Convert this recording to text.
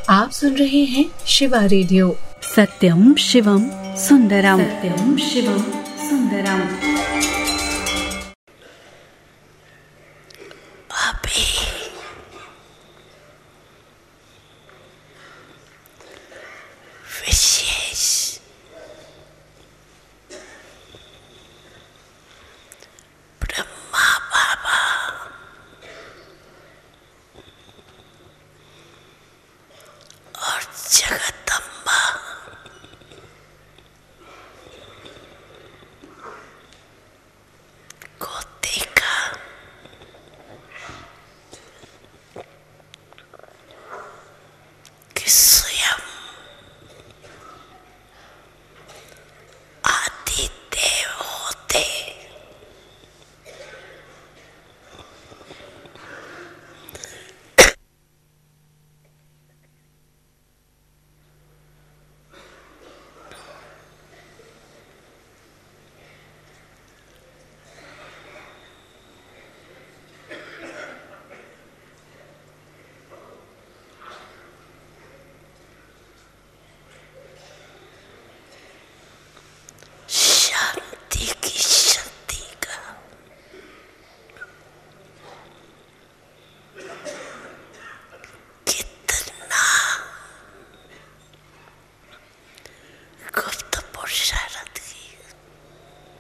आप सुन रहे हैं शिवा रेडियो। सत्यम शिवम सुंदरम, सत्यम शिवम सुंदरम। अभी विशेष ब्रह्मा बाबा और जगत